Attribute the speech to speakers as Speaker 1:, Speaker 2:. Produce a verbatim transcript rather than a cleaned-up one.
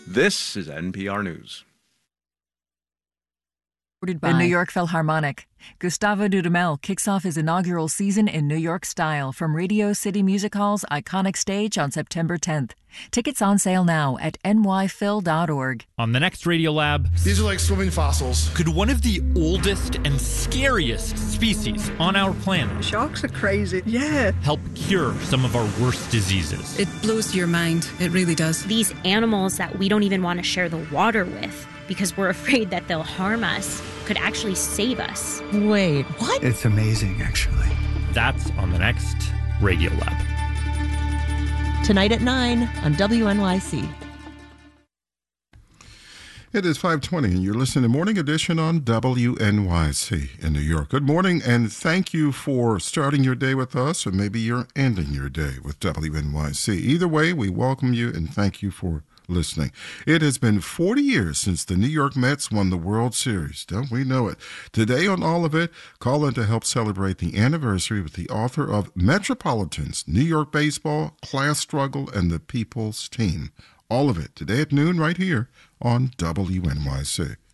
Speaker 1: This is N P R News.
Speaker 2: The New York Philharmonic. Gustavo Dudamel kicks off his inaugural season in New York style from Radio City Music Hall's iconic stage on September tenth. Tickets on sale now at n y phil dot org.
Speaker 3: On the next Radiolab,
Speaker 4: these are like swimming fossils.
Speaker 3: Could one of the oldest and scariest species on our planet,
Speaker 5: sharks are crazy, yeah,
Speaker 3: help cure some of our worst diseases?
Speaker 6: It blows your mind. It really does.
Speaker 7: These animals that we don't even want to share the water with because we're afraid that they'll harm us could actually save us.
Speaker 5: Wait, what?
Speaker 4: It's amazing, actually.
Speaker 3: That's on the next Radiolab.
Speaker 8: Tonight at nine on W N Y C.
Speaker 9: It is five twenty, and you're listening to Morning Edition on W N Y C in New York. Good morning, and thank you for starting your day with us, or maybe you're ending your day with W N Y C. Either way, we welcome you and thank you for listening. It has been forty years since the New York Mets won the World Series. Don't we know it? Today on All of It, call in to help celebrate the anniversary with the author of Metropolitans, New York Baseball, Class Struggle, and the People's Team. All of it today at noon right here on W N Y C.